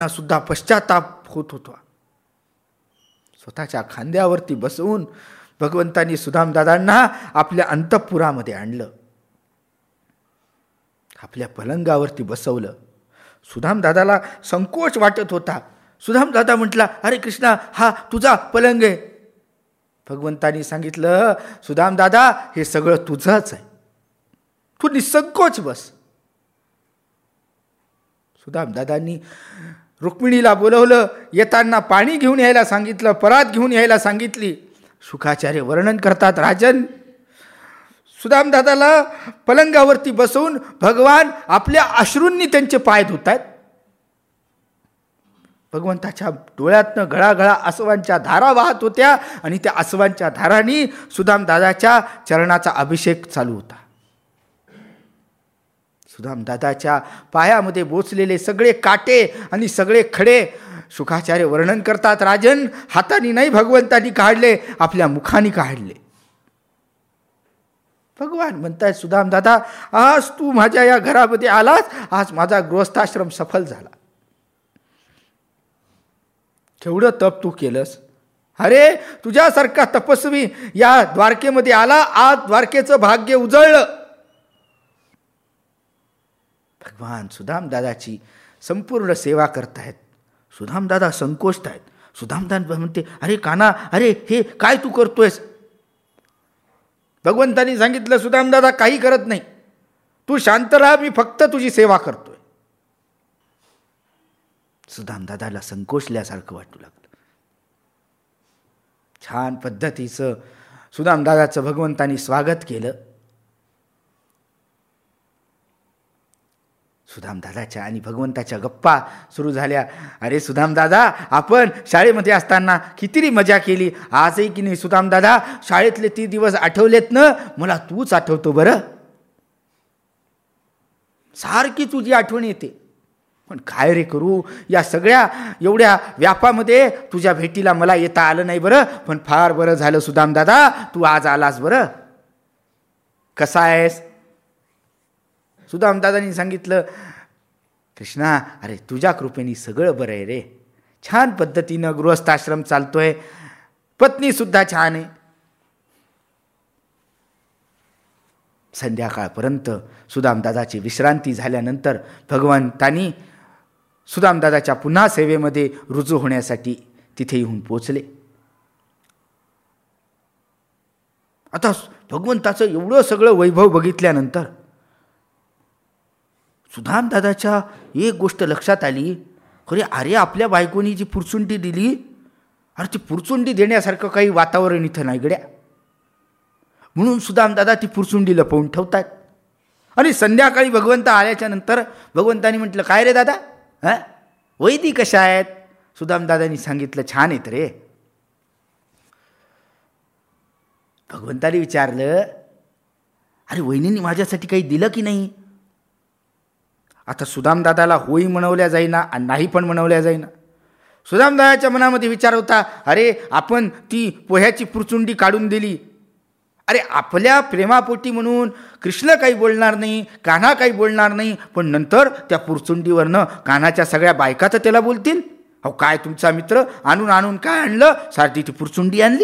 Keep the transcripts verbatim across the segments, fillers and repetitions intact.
सुद्धा पश्चाताप होत होता. स्वतःच्या खांद्यावरती बसवून भगवंतांनी सुदामदादांना आपल्या अंतःपुरामध्ये आणलं, आपल्या पलंगावरती बसवलं. सुदामदादाला संकोच वाटत होता. सुदामदादा म्हटला, अरे कृष्णा, हा तुझा पलंग आहे. भगवंतांनी सांगितलं, सुदामदादा हे सगळं तुझंच आहे, तू निसंकोच बस. सुदामदादांनी रुक्मिणीला बोलवलं, येताना पाणी घेऊन यायला सांगितलं, परात घेऊन यायला सांगितली. शुकाचार्य वर्णन करतात, राजन, सुदामदादाला पलंगावरती बसवून भगवान आपल्या अश्रूंनी त्यांचे पाय धुतात. भगवंताच्या डोळ्यातनं गळागळा आसवांच्या धारा वाहत होत्या आणि त्या आसवांच्या धारांनी सुदामदादाच्या चरणाचा अभिषेक चालू होता. सुदामदादाच्या पायामध्ये बोचलेले सगळे काटे आणि सगळे खडे शुकाचार्य वर्णन करतात, राजन, हाताने नाही भगवंतांनी काढले, आपल्या मुखाने काढले. भगवान म्हणताय, सुदामदादा, आज तू माझ्या या घरामध्ये आलास, आज माझा गृहस्थाश्रम सफल झाला. केवढं तप तू केलंस. अरे तुझ्यासारखा तपस्वी या द्वारकेमध्ये आला, आज द्वारकेचं भाग्य उजळलं. भगवान सुदामदादाची संपूर्ण सेवा करतायत. सुदामदादा संकोचत आहेत. सुदामदादा म्हणते, अरे काना, अरे हे काय तू करतोयस. भगवंतांनी सांगितलं, सुदामदादा काही करत नाही, तू शांत राहा, मी फक्त तुझी सेवा करतोय. सुदामदादाला संकोचल्यासारखं वाटू लागलं. छान पद्धतीचं सुदामदादाचं भगवंतांनी स्वागत केलं. सुदामदादाच्या आणि भगवंताच्या गप्पा सुरू झाल्या. अरे सुदामदादा, आपण शाळेमध्ये असताना किती मजा केली. आजही की नाही सुदामदादा, शाळेतले ती दिवस आठवलेत ना, मला तूच आठवतो बरं. सारखी तुझी आठवण येते. पण काय रे करू, या सगळ्या एवढ्या व्यापामध्ये तुझ्या भेटीला मला येता आलं नाही बरं. पण फार बरं झालं सुदामदादा, तू आज आलास बरं. कसा आहेस. सुदामदादांनी सांगितलं, कृष्णा, अरे तुझ्या कृपेने सगळं बरं आहे रे. छान पद्धतीनं गृहस्थाश्रम चालतोय, पत्नी सुद्धा छान आहे. संध्याकाळपर्यंत सुदामदादाची विश्रांती झाल्यानंतर भगवंतांनी सुदामदादाच्या पुन्हा सेवेमध्ये रुजू होण्यासाठी तिथे येऊन पोचले. आता भगवंताचं एवढं सगळं वैभव बघितल्यानंतर सुदामदादाच्या एक गोष्ट लक्षात आली, खरे अरे आपल्या बायकोनी जी पुरचुंडी दिली, अरे ती पुरचुंडी देण्यासारखं काही वातावरण इथं नाही गड्या. म्हणून सुदामदादा ती पुरचुंडी लपवून ठेवतात. आणि संध्याकाळी भगवंत आल्याच्या नंतर भगवंतानी म्हटलं, काय रे दादा, हां वैदी कशा आहेत. सुदामदादांनी सांगितलं, छान आहेत रे. भगवंतानी विचारलं, अरे वहिनींनी माझ्यासाठी काही दिलं की नाही. आता सुदामदादाला होई म्हणवल्या जाईना आणि नाही पण म्हणवल्या जाईना. सुदामदादाच्या मनामध्ये विचार होता, अरे आपण ती पोह्याची पुरचुंडी काढून दिली, अरे आपल्या प्रेमापोटी म्हणून कृष्ण काही बोलणार नाही, कान्हा काही बोलणार नाही, पण नंतर त्या पुरचुंडीवरनं कान्हाच्या सगळ्या बायका तर त्याला बोलतील, अहो काय तुमचा मित्र आणून आणून काय आणलं, सारखी ती पुरचुंडी आणली.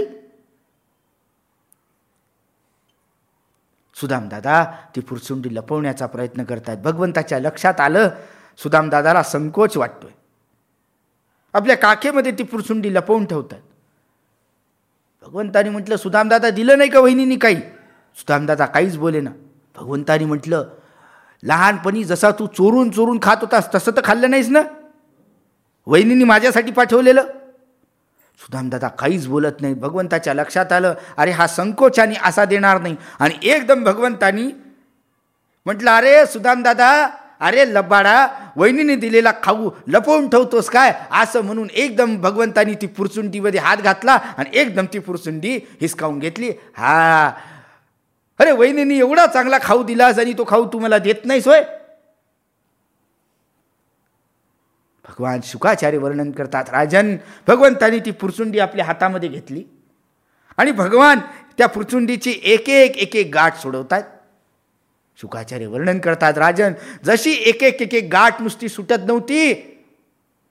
सुदामदादा ती पुरचुंडी लपवण्याचा प्रयत्न करतात. भगवंताच्या लक्षात आलं, सुदामदादाला संकोच वाटतोय. आपल्या काखेमध्ये ती पुरचुंडी लपवून ठेवतात. भगवंतानी म्हटलं, सुदामदादा दिलं नाही का वहिनींनी काही. सुदामदादा काहीच बोले ना. भगवंतानी म्हटलं, लहानपणी जसा तू चोरून चोरून खात होतास तसं तर खाल्लं नाहीस ना, वहिनींनी माझ्यासाठी पाठवलेलं. सुदामदादा काहीच बोलत नाही. भगवंताच्या लक्षात आलं, अरे हा संकोचाने असा देणार नाही. आणि एकदम भगवंतानी म्हटलं, अरे सुदामदादा, अरे लबाडा, वहिनीने दिलेला खाऊ लपवून ठेवतोस काय. असं म्हणून एकदम भगवंतानी ती पुरचुंडीमध्ये हात घातला आणि एकदम ती पुरचुंडी हिसकावून घेतली. हा अरे वहिनीने एवढा चांगला खाऊ दिलास आणि तो खाऊ तुम्हाला देत नाहीस होय. भगवान शुकाचार्य वर्णन करतात, राजन, भगवंतानी ती पुरचुंडी आपल्या हातामध्ये घेतली आणि भगवान त्या पुरचुंडीची एक एक एक एक गाठ सोडवतात. शुकाचार्य वर्णन करतात, राजन, जशी एक एक एक एक गाठ नुसती सुटत नव्हती,